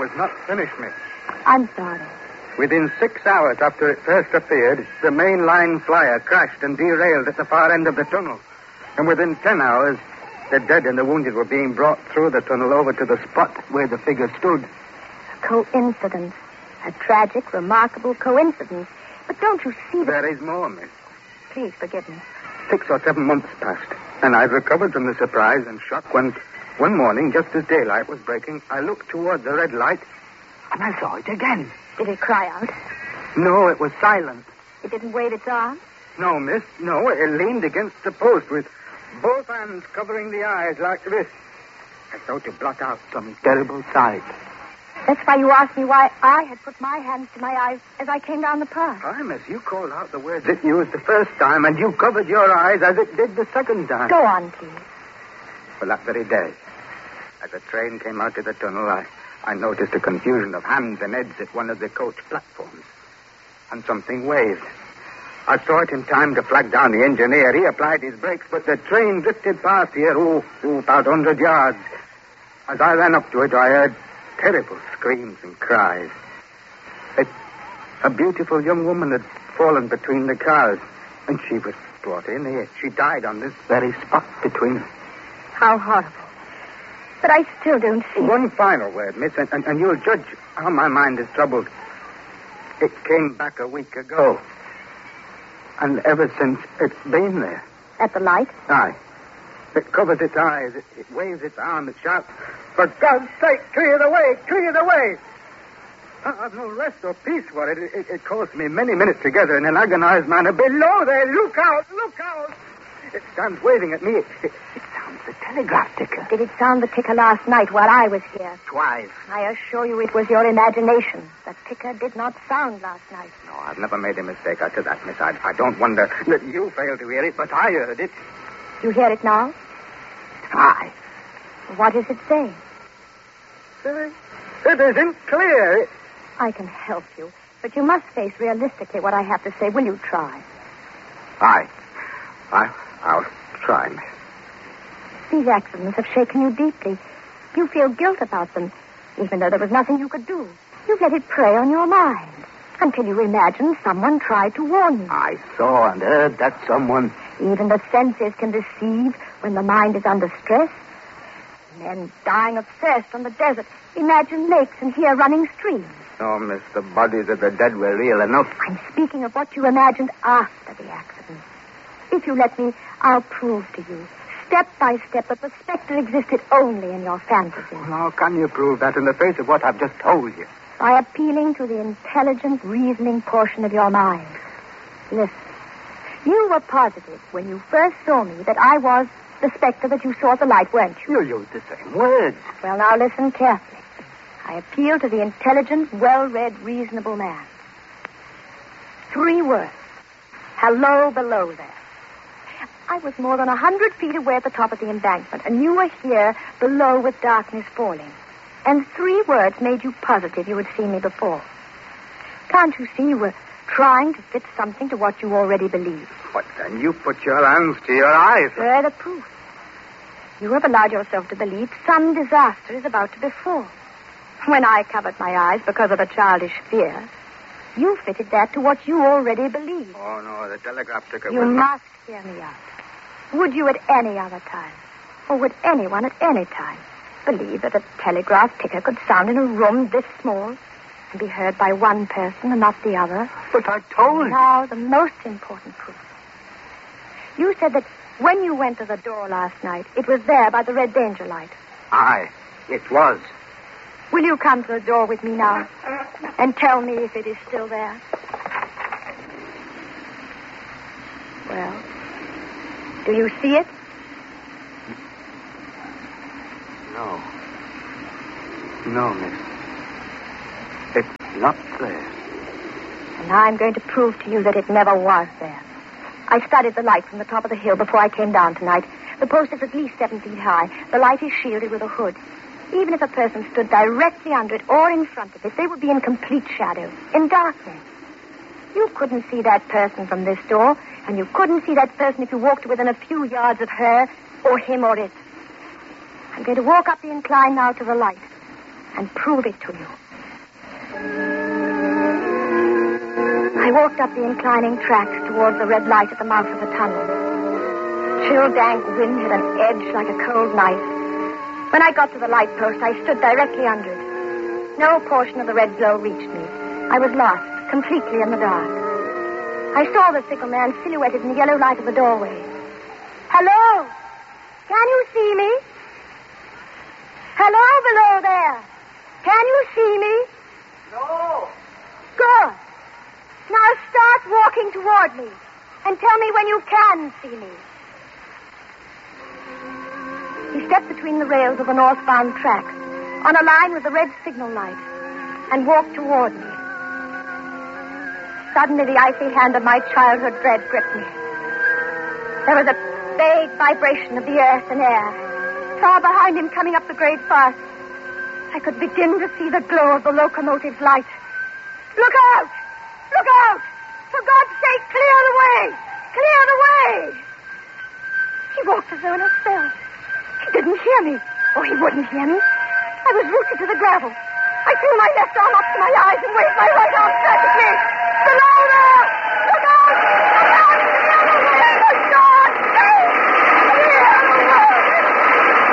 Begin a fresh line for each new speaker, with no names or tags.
was not finished, miss.
I'm sorry.
Within 6 hours after it first appeared, the main line flyer crashed and derailed at the far end of the tunnel. And within 10 hours, the dead and the wounded were being brought through the tunnel over to the spot where the figure stood.
Coincidence. A tragic, remarkable coincidence. But don't you see that...
There is more, miss.
Please forgive me.
6 or 7 months passed, and I'd recovered from the surprise and shock when, one morning, just as daylight was breaking, I looked toward the red light, and I saw it again.
Did it cry out?
No, it was silent.
It didn't wave its arms?
No, miss, no. It leaned against the post with both hands covering the eyes like this, as though to blot out some terrible sight.
That's why you asked me why I had put my hands to my eyes as I came down the path.
Aye, miss, you called out the words it used the first time, and you covered your eyes as it did the second time.
Go on, please.
Well, that very day, as the train came out of the tunnel, I noticed a confusion of hands and heads at one of the coach platforms. And something waved. I saw it in time to flag down the engineer. He applied his brakes, but the train drifted past here, about 100 yards. As I ran up to it, I heard terrible screams and cries. A beautiful young woman had fallen between the cars, and she was brought in here. She died on this very spot between them.
How horrible. But I still don't see...
One final word, miss, and you'll judge how my mind is troubled. It came back a week ago. And ever since, it's been there.
At the light?
Aye. It covers its eyes. It waves its arm. It shouts, "For God's sake, clear the way! Clear the way!" I've no rest or peace for it. It calls me many minutes together in an agonized manner. "Below there! Look out! Look out!" It stands waving at me. It sounds the telegraph ticker.
Did it sound the ticker last night while I was here?
Twice.
I assure you it was your imagination. The ticker did not sound last night.
No, I've never made a mistake after that, miss. I don't wonder that you failed to hear it, but I heard it.
You hear it now?
Aye.
What does it say?
It isn't clear.
I can help you, but you must face realistically what I have to say. Will you try?
Aye. I'll try, miss.
These accidents have shaken you deeply. You feel guilt about them, even though there was nothing you could do. You've let it prey on your mind until you imagine someone tried to warn you.
I saw and heard that someone...
Even the senses can deceive when the mind is under stress. Men dying of thirst on the desert imagine lakes and hear running streams.
Oh, miss, the bodies of the dead were real enough.
I'm speaking of what you imagined after the accident. If you let me, I'll prove to you, step by step, that the specter existed only in your fantasy.
How can you prove that in the face of what I've just told you?
By appealing to the intelligent, reasoning portion of your mind. Listen. You were positive when you first saw me that I was the specter that you saw at the light, weren't you?
You used the same words.
Well, now listen carefully. I appeal to the intelligent, well-read, reasonable man. 3 words. Hello below there. I was more than 100 feet away at the top of the embankment, and you were here below with darkness falling. And 3 words made you positive you had seen me before. Can't you see you were trying to fit something to what you already believed?
But then you put your hands to your eyes.
There the proof. You have allowed yourself to believe some disaster is about to befall. When I covered my eyes because of a childish fear, you fitted that to what you already believed.
Oh, no, the telegraph ticker
You must hear me out. Would you at any other time, or would anyone at any time, believe that a telegraph ticker could sound in a room this small and be heard by one person and not the other?
But I told you.
Now, the most important proof. You said that when you went to the door last night, it was there by the red danger light.
Aye, it was.
Will you come to the door with me now and tell me if it is still there? Well, do you see it?
No. No, miss. It's not there.
And I'm going to prove to you that it never was there. I studied the light from the top of the hill before I came down tonight. The post is at least 7 feet high. The light is shielded with a hood. Even if a person stood directly under it or in front of it, they would be in complete shadow, in darkness. You couldn't see that person from this door, and you couldn't see that person if you walked within a few yards of her or him or it. I'm going to walk up the incline now to the light. and prove it to you. I walked up the inclining tracks towards the red light at the mouth of the tunnel. Chill, dank wind had an edge like a cold knife. When I got to the light post, I stood directly under it. No portion of the red glow reached me. I was lost, completely in the dark. I saw the signalman silhouetted in the yellow light of the doorway. Hello? Can you see me? Hello below there. Can you see me?
No.
Good. Now start walking toward me and tell me when you can see me. He stepped between the rails of the northbound tracks on a line with the red signal light and walked toward me. Suddenly, the icy hand of my childhood dread gripped me. There was a vague vibration of the earth and air. Far behind him, coming up the grade fast, I could begin to see the glow of the locomotive's light. Look out! Look out! For God's sake, clear the way! Clear the way! He walked as though in a spell. He didn't hear me, or he wouldn't hear me. I was rooted to the gravel. I threw my left arm up to my eyes and waved my right arm frantically.